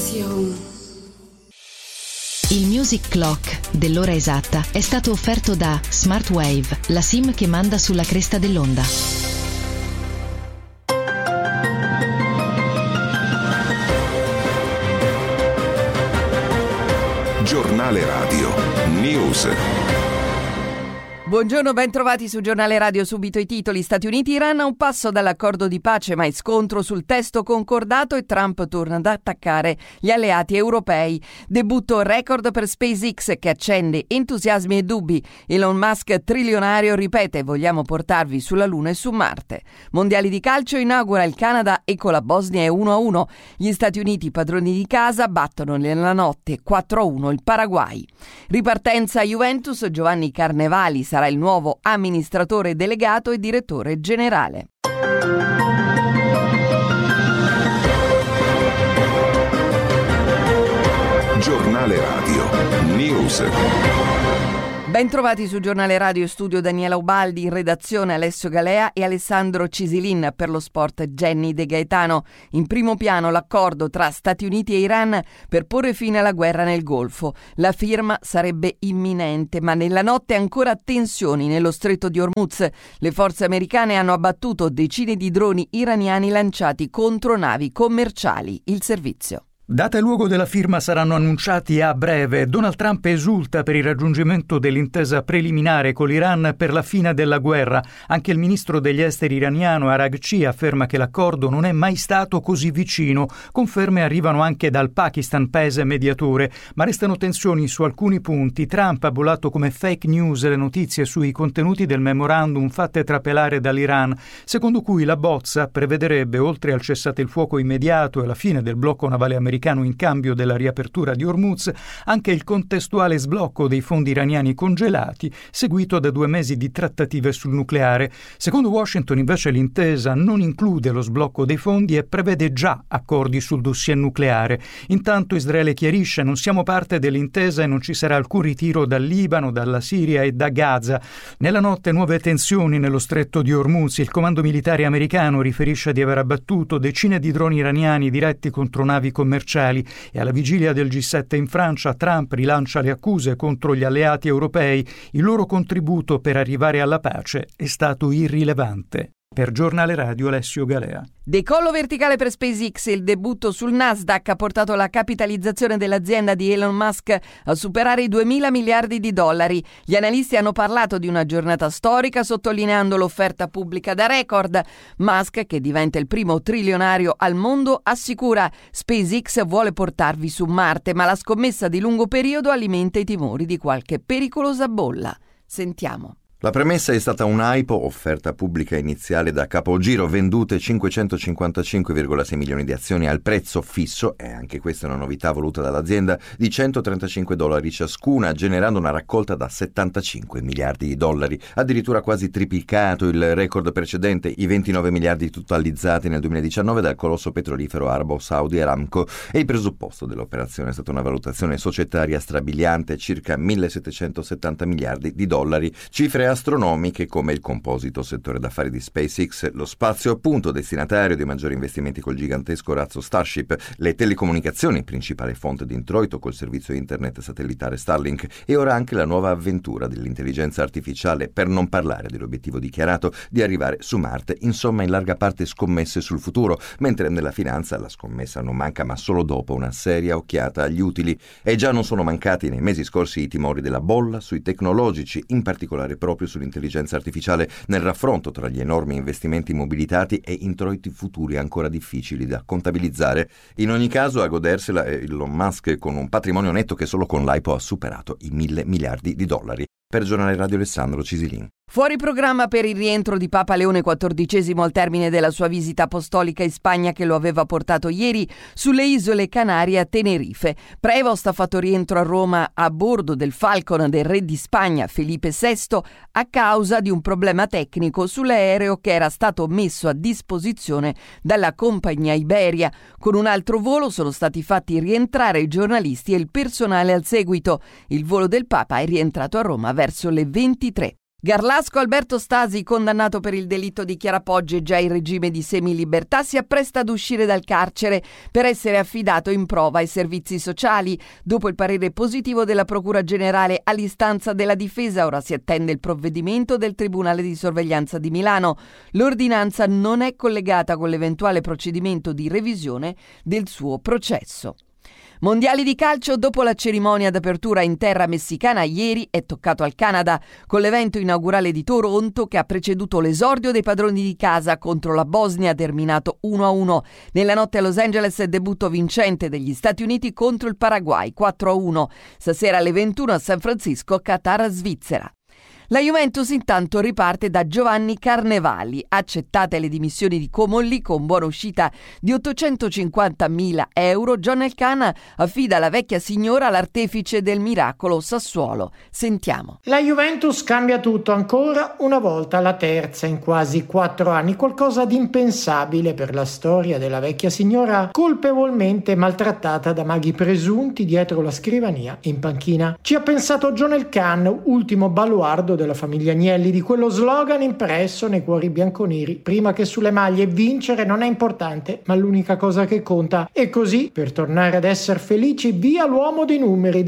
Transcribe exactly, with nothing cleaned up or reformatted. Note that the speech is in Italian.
Il Music Clock dell'ora esatta è stato offerto da Smartwave, la SIM che manda sulla cresta dell'onda. Giornale Radio News. Buongiorno, ben trovati su Giornale Radio. Subito i titoli. Stati Uniti-Iran a un passo dall'accordo di pace, ma in scontro sul testo concordato e Trump torna ad attaccare gli alleati europei. Debutto record per SpaceX che accende entusiasmi e dubbi. Elon Musk trilionario ripete: vogliamo portarvi sulla Luna e su Marte. Mondiali di calcio, inaugura il Canada e con la Bosnia è uno a uno. Gli Stati Uniti, padroni di casa, battono nella notte quattro a uno il Paraguay. Ripartenza Juventus, Giovanni Carnevali sarà il nuovo amministratore delegato e direttore generale. Giornale Radio News. Ben trovati su Giornale Radio, studio Daniela Ubaldi, in redazione Alessio Galea e Alessandro Cisilin, per lo sport Jenny De Gaetano. In primo piano l'accordo tra Stati Uniti e Iran per porre fine alla guerra nel Golfo. La firma sarebbe imminente, ma nella notte ancora tensioni nello stretto di Hormuz. Le forze americane hanno abbattuto decine di droni iraniani lanciati contro navi commerciali. Il servizio. Data e luogo della firma saranno annunciati a breve. Donald Trump esulta per il raggiungimento dell'intesa preliminare con l'Iran per la fine della guerra. Anche il ministro degli esteri iraniano Araghchi afferma che l'accordo non è mai stato così vicino. Conferme arrivano anche dal Pakistan, paese mediatore, ma restano tensioni su alcuni punti. Trump ha bollato come fake news le notizie sui contenuti del memorandum fatte trapelare dall'Iran, secondo cui la bozza prevederebbe, oltre al cessate il fuoco immediato e la fine del blocco navale americano in cambio della riapertura di Hormuz, anche il contestuale sblocco dei fondi iraniani congelati, seguito da due mesi di trattative sul nucleare. Secondo Washington, invece, l'intesa non include lo sblocco dei fondi e prevede già accordi sul dossier nucleare. Intanto Israele chiarisce: non siamo parte dell'intesa e non ci sarà alcun ritiro dal Libano, dalla Siria e da Gaza. Nella notte nuove tensioni nello stretto di Hormuz. Il comando militare americano riferisce di aver abbattuto decine di droni iraniani diretti contro navi commerciali. E alla vigilia del G sette in Francia, Trump rilancia le accuse contro gli alleati europei. Il loro contributo per arrivare alla pace è stato irrilevante. Per Giornale Radio Alessio Galea. Decollo verticale per SpaceX. Il debutto sul Nasdaq ha portato la capitalizzazione dell'azienda di Elon Musk a superare i duemila miliardi di dollari. Gli analisti hanno parlato di una giornata storica, sottolineando l'offerta pubblica da record. Musk, che diventa il primo trilionario al mondo, assicura: SpaceX vuole portarvi su Marte, ma la scommessa di lungo periodo alimenta i timori di qualche pericolosa bolla. Sentiamo. La premessa è stata un'Hypo, offerta pubblica iniziale da capogiro, vendute cinquecentocinquantacinque virgola sei milioni di azioni al prezzo fisso, e anche questa è una novità voluta dall'azienda, di centotrentacinque dollari ciascuna, generando una raccolta da settantacinque miliardi di dollari, addirittura quasi triplicato il record precedente, i ventinove miliardi totalizzati nel duemiladiciannove dal colosso petrolifero arabo Saudi Aramco, e il presupposto dell'operazione è stata una valutazione societaria strabiliante, circa millesettecentosettanta miliardi di dollari, cifre astronomiche come il composito settore d'affari di SpaceX, lo spazio appunto destinatario dei maggiori investimenti col gigantesco razzo Starship, le telecomunicazioni, principale fonte di introito col servizio internet satellitare Starlink, e ora anche la nuova avventura dell'intelligenza artificiale, per non parlare dell'obiettivo dichiarato di arrivare su Marte. Insomma, in larga parte scommesse sul futuro, mentre nella finanza la scommessa non manca, ma solo dopo una seria occhiata agli utili. E già non sono mancati nei mesi scorsi i timori della bolla sui tecnologici, in particolare proprio sull'intelligenza artificiale, nel raffronto tra gli enormi investimenti mobilitati e introiti futuri ancora difficili da contabilizzare. In ogni caso, a godersela è Elon Musk, con un patrimonio netto che solo con l'Hypo ha superato i mille miliardi di dollari. Per Giornale Radio Alessandro Cisilin. Fuori programma per il rientro di Papa Leone quattordicesimo al termine della sua visita apostolica in Spagna, che lo aveva portato ieri sulle isole Canarie a Tenerife. Prevost ha fatto rientro a Roma a bordo del Falcon del re di Spagna Felipe sesto a causa di un problema tecnico sull'aereo che era stato messo a disposizione dalla compagnia Iberia. Con un altro volo sono stati fatti rientrare i giornalisti e il personale al seguito. Il volo del Papa è rientrato a Roma verso le ventitré. Garlasco Alberto Stasi, condannato per il delitto di Chiarapoggi e già in regime di semilibertà, si appresta ad uscire dal carcere per essere affidato in prova ai servizi sociali. Dopo il parere positivo della Procura Generale all'istanza della difesa, ora si attende il provvedimento del Tribunale di Sorveglianza di Milano. L'ordinanza non è collegata con l'eventuale procedimento di revisione del suo processo. Mondiali di calcio. Dopo la cerimonia d'apertura in terra messicana ieri è toccato al Canada con l'evento inaugurale di Toronto che ha preceduto l'esordio dei padroni di casa contro la Bosnia, terminato uno a uno. Nella notte a Los Angeles debutto vincente degli Stati Uniti contro il Paraguay quattro a uno. Stasera alle ventuno a San Francisco, Qatar, Svizzera. La Juventus intanto riparte da Giovanni Carnevali. Accettate le dimissioni di Comolli con buona uscita di ottocentocinquantamila euro, John Elkann affida la vecchia signora all'artefice del miracolo Sassuolo. Sentiamo. La Juventus cambia tutto ancora una volta, la terza in quasi quattro anni, qualcosa di impensabile per la storia della vecchia signora colpevolmente maltrattata da maghi presunti dietro la scrivania in panchina. Ci ha pensato John Elkann, ultimo baluardo della famiglia Agnelli, di quello slogan impresso nei cuori bianconeri prima che sulle maglie: vincere non è importante, ma l'unica cosa che conta. E così, per tornare ad essere felici, via l'uomo dei numeri,